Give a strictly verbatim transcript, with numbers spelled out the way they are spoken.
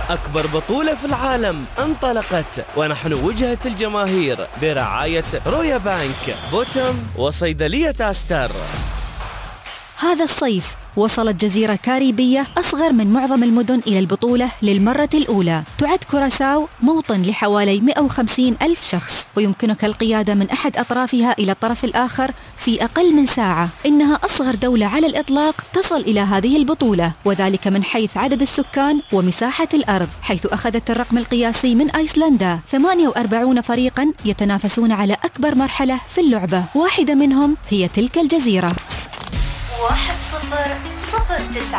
أكبر بطولة في العالم انطلقت، ونحن وجهة الجماهير برعاية رويا بانك، بوتم، وصيدلية أستر. هذا الصيف وصلت جزيرة كاريبية أصغر من معظم المدن إلى البطولة للمرة الأولى. تعد كوراساو موطن لحوالي مئة وخمسين ألف شخص، ويمكنك القيادة من أحد أطرافها إلى الطرف الآخر في أقل من ساعة. إنها أصغر دولة على الإطلاق تصل إلى هذه البطولة، وذلك من حيث عدد السكان ومساحة الأرض، حيث أخذت الرقم القياسي من أيسلندا. ثمانية وأربعين فريقا يتنافسون على أكبر مرحلة في اللعبة، واحدة منهم هي تلك الجزيرة. واحد صفر صفر تسعة